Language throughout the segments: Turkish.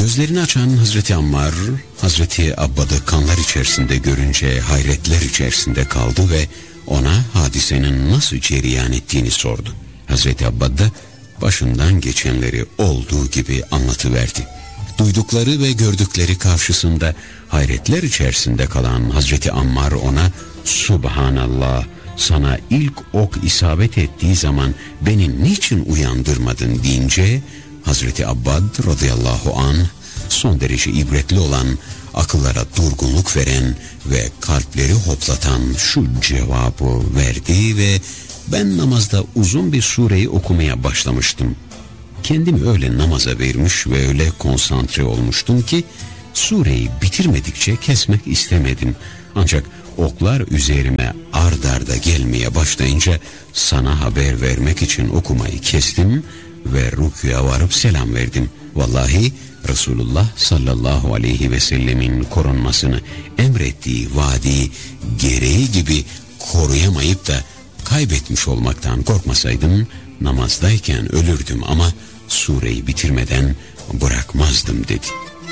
Gözlerini açan Hazreti Ammar, Hazreti Abbad'ı kanlar içerisinde görünce hayretler içerisinde kaldı ve ona hadisenin nasıl cereyan ettiğini sordu. Hazreti Abbad da başından geçenleri olduğu gibi anlatıverdi. Duydukları ve gördükleri karşısında hayretler içerisinde kalan Hazreti Ammar ona "Subhanallah, sana ilk ok isabet ettiği zaman beni niçin uyandırmadın?" deyince Hazreti Abbad radıyallahu anh son derece ibretli olan, akıllara durgunluk veren ve kalpleri hoplatan şu cevabı verdi ve ben namazda uzun bir sureyi okumaya başlamıştım. Kendimi öyle namaza vermiş ve öyle konsantre olmuştum ki sureyi bitirmedikçe kesmek istemedim. Ancak oklar üzerime ard arda gelmeye başlayınca sana haber vermek için okumayı kestim ve rükûya varıp selam verdim. Vallahi Resulullah sallallahu aleyhi ve sellemin korunmasını emrettiği vadiyi gereği gibi koruyamayıp da kaybetmiş olmaktan korkmasaydım namazdayken ölürdüm ama sureyi bitirmeden bırakmazdım dedi.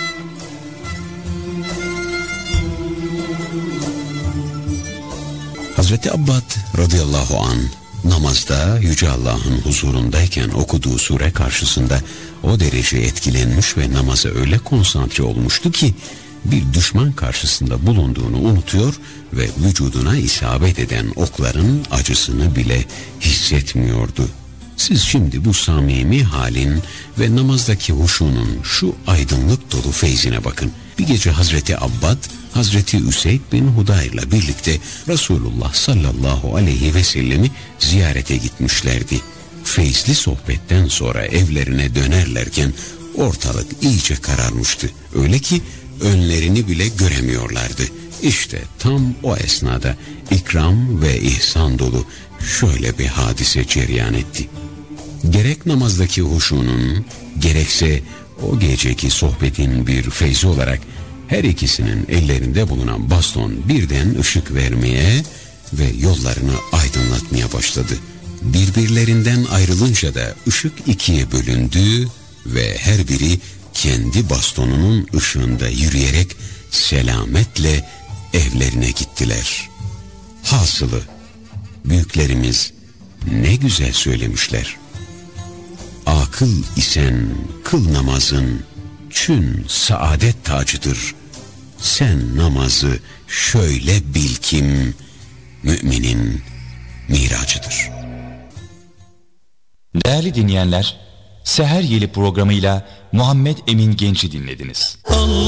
Hazreti Abbad radıyallahu anh namazda Yüce Allah'ın huzurundayken okuduğu sure karşısında o derece etkilenmiş ve namaza öyle konsantre olmuştu ki bir düşman karşısında bulunduğunu unutuyor ve vücuduna isabet eden okların acısını bile hissetmiyordu. Siz şimdi bu samimi halin ve namazdaki huşunun şu aydınlık dolu feyzine bakın. Bir gece Hazreti Abbad, Hazreti Üseyd bin Hudayr'la birlikte Resulullah sallallahu aleyhi ve sellemi ziyarete gitmişlerdi. Feyzli sohbetten sonra evlerine dönerlerken ortalık iyice kararmıştı. Öyle ki önlerini bile göremiyorlardı. İşte tam o esnada ikram ve ihsan dolu şöyle bir hadise cereyan etti. Gerek namazdaki huşunun, gerekse o geceki sohbetin bir feyzi olarak her ikisinin ellerinde bulunan baston birden ışık vermeye ve yollarını aydınlatmaya başladı. Birbirlerinden ayrılınca da ışık ikiye bölündü ve her biri kendi bastonunun ışığında yürüyerek selametle evlerine gittiler. Hasılı büyüklerimiz ne güzel söylemişler. Akıl isen kıl namazın, çün saadet tacıdır. Sen namazı şöyle bil kim, müminin miracıdır. Değerli dinleyenler, Seher Yeli programıyla Muhammed Emin Genç'i dinlediniz.